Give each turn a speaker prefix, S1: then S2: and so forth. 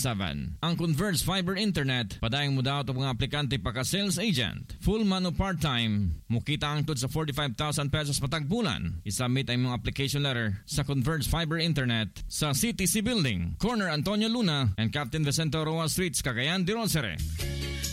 S1: Ang Converge Fiber Internet, padayang mo daw ito mga aplikante paka-sales agent. Full man o part-time, mukita ang tod sa 45,000 pesos patagbulan. Isubmit ay mga application letter sa Converge Fiber Internet sa CTC Building, Corner Antonio Luna and Captain Vicente Roa Streets, Cagayan de Rosere.